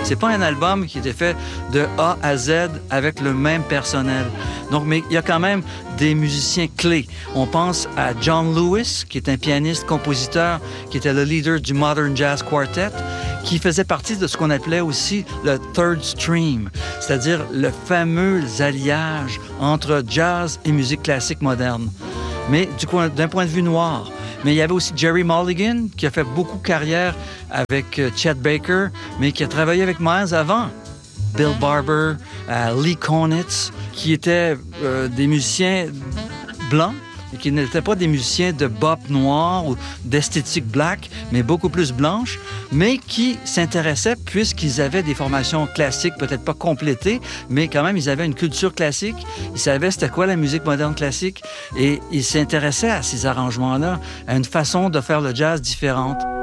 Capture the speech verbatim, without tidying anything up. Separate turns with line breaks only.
C'est pas un album qui était fait de A à Z avec le même personnel. Donc, mais il y a quand même des musiciens clés. On pense à John Lewis, qui est un pianiste, compositeur, qui était le leader du Modern Jazz Quartet, qui faisait partie de ce qu'on appelait aussi le third stream, c'est-à-dire le fameux alliage entre jazz et musique classique moderne. Mais du coup, d'un point de vue noir. Mais il y avait aussi Jerry Mulligan, qui a fait beaucoup de carrière avec Chet Baker, mais qui a travaillé avec Miles avant. Bill Barber, euh, Lee Konitz, qui étaient euh, des musiciens blancs et qui n'étaient pas des musiciens de bop noir ou d'esthétique black, mais beaucoup plus blanche, mais qui s'intéressaient puisqu'ils avaient des formations classiques, peut-être pas complétées, mais quand même, ils avaient une culture classique. Ils savaient c'était quoi la musique moderne classique et ils s'intéressaient à ces arrangements-là, à une façon de faire le jazz différente.